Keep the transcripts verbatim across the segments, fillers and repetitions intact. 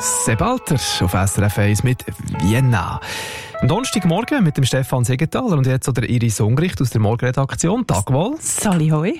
Sepp Alter auf S R F eins mit Vienna. Am Donnerstagmorgen mit dem Stefan Siegenthaler und jetzt der Iris Ungricht aus der Morgenredaktion. Tag wohl. Sali hoi.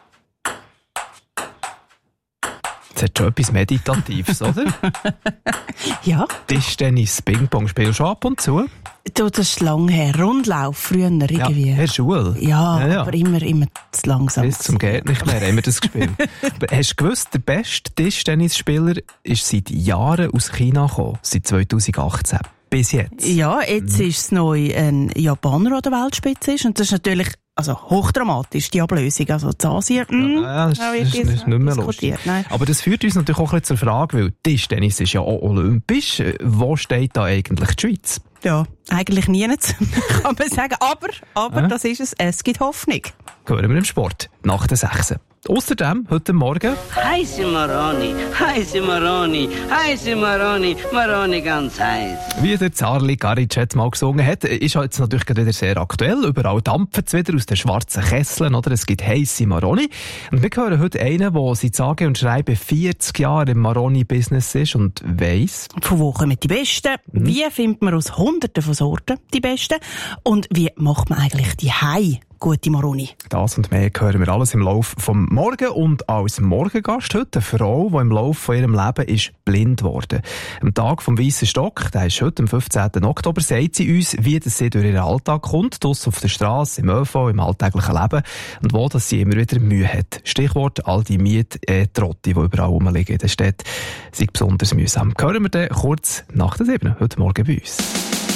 Das hat schon etwas Meditatives, oder? Ja. Tischtennis, Ping-Pong, spielst du ab und zu? Du, das ist lang her. Rundlauf, früher irgendwie. Ja, in der Schule. Ja, Ja, ja. aber immer, immer zu langsam. Bis zum geht nicht mehr, haben wir das gespielt. Aber hast du gewusst, der beste Tischtennisspieler ist seit Jahren aus China gekommen, seit zwanzig achtzehn. Bis jetzt. Ja, jetzt ist es neu ein Japaner, der an der Weltspitze ist. Und das ist natürlich also hochdramatisch, die Ablösung. Also in Asien, mh, Ja, das da ist, wird ist nicht mehr lustig. diskutiert. Nein. Aber das führt uns natürlich auch ein bisschen zur Frage, weil Tischtennis ist ja auch olympisch. Wo steht da eigentlich die Schweiz? Ja, eigentlich nirgends, kann man sagen. Aber, aber Ja. das ist es. Es gibt Hoffnung. Hören wir im Sport, nach der sechs. Außerdem, heute Morgen... Heiße Maroni, heiße Maroni, heiße Maroni, Maroni ganz heiß. Wie der Zarli Garic jetzt mal gesungen hat, ist jetzt natürlich gerade wieder sehr aktuell. Überall dampft es wieder aus den schwarzen Kesseln, oder? Es gibt heisse Maroni. Und wir hören heute einen, der seit sage und schreibe vierzig Jahre im Maroni-Business ist und weiss. Von wo kommen die Besten? Mhm. Wie findet man aus Hunderten von Sorten die Besten? Und wie macht man eigentlich die Hei gute Maroni? Das und mehr hören wir alles im Laufe vom Morgen. Und als Morgengast heute eine Frau, die im Laufe von ihrem Leben ist blind geworden. Am Tag vom Weissen Stock, der ist heute am fünfzehnten Oktober, sagt sie uns, wie das sie durch ihren Alltag kommt, draussen auf der Straße, im ÖV, im alltäglichen Leben und wo dass sie immer wieder Mühe hat. Stichwort all die Miet-Trotti, die überall rumliegen in der Stadt, sind besonders mühsam. Hören wir dann kurz nach der sieben heute Morgen bei uns.